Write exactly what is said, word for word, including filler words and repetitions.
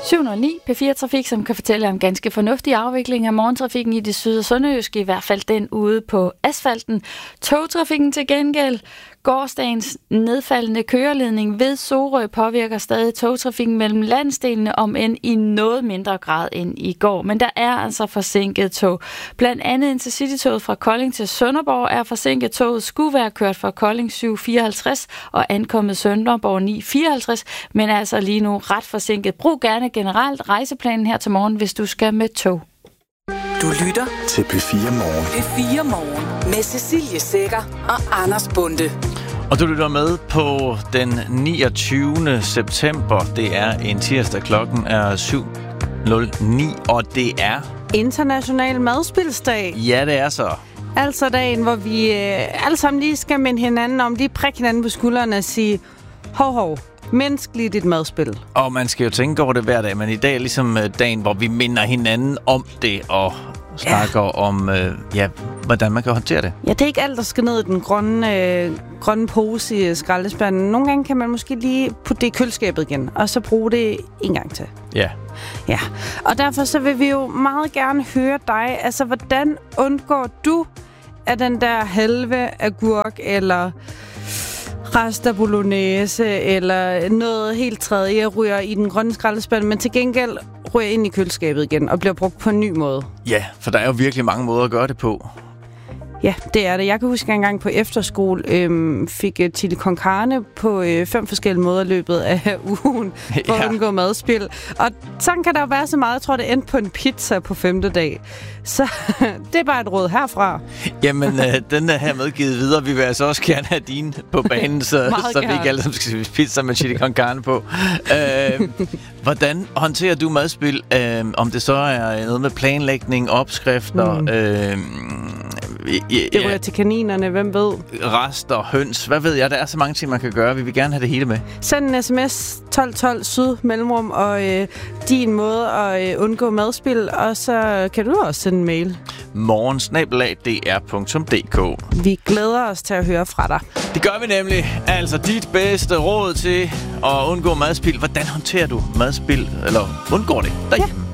syv nul ni P fire Trafik, som kan fortælle om ganske fornuftig afvikling af morgentrafikken i det syd- og sønderjyske, i hvert fald den ude på asfalten. Togtrafikken til gengæld. Gårsdagens nedfaldende køreledning ved Sorø påvirker stadig togtrafikken mellem landsdelene, om end i noget mindre grad end i går. Men der er altså forsinket tog. Blandt andet Intercity-toget fra Kolding til Sønderborg er forsinket. Toget skulle være kørt fra Kolding syv fireoghalvtreds og ankommet Sønderborg ni fireoghalvtreds, men er altså lige nu ret forsinket. Brug gerne generelt rejseplanen her til morgen, hvis du skal med tog. Du lytter til P fire Morgen. P fire Morgen med Cecilie Sækker og Anders Bonde. Og du lytter med på den niogtyvende september. Det er en tirsdag, klokken er syv nul ni, og det er International Madspilsdag. Ja, det er så. Altså dagen, hvor vi øh, alle sammen lige skal minde hinanden om, lige prikke hinanden på skuldrene og sige, hov, hov, menneskeligt et madspil. Og man skal jo tænke over det hver dag, men i dag er ligesom dagen, hvor vi minder hinanden om det og snakker ja. om, øh, ja, hvordan man kan håndtere det. Ja, det er ikke alt, der skal ned i den grønne, øh, grønne pose i skraldespanden. Nogle gange kan man måske lige putte det i køleskabet igen, og så bruge det en gang til. Ja. Ja, og derfor så vil vi jo meget gerne høre dig. Altså, hvordan undgår du af den der halve agurk, eller rester bolognese, eller noget helt tredje, ryger i den grønne skraldespand, men til gengæld ryger ind i køleskabet igen og bliver brugt på en ny måde? Ja, for der er jo virkelig mange måder at gøre det på. Ja, det er det. Jeg kan huske, at jeg engang på efterskole øhm, fik uh, chili con carne på øh, fem forskellige måder i løbet af ugen, for ja. at undgå madspil. Og sådan kan der jo være så meget. Jeg tror, det endte på en pizza på femte dag. Så det er bare et råd herfra. Jamen, øh, den er her medgivet videre. Vi vil altså også gerne have dine på banen, så, så vi ikke alle sammen skal spise pizza med chili con carne på. Øh, hvordan håndterer du madspil? Øh, om det så er noget med planlægning, opskrifter, mm. øh, Ja, det ryger til kaninerne, hvem ved? Rester, høns, hvad ved jeg? Der er så mange ting, man kan gøre. Vi vil gerne have det hele med. Send en sms tolv tolv syd mellemrum og øh, din måde at øh, undgå madspil, og så kan du også sende en mail. morgen snabel-a d r punktum d k. Vi glæder os til at høre fra dig. Det gør vi nemlig. Altså dit bedste råd til at undgå madspil. Hvordan håndterer du madspil, eller undgår det derhjemme? Ja.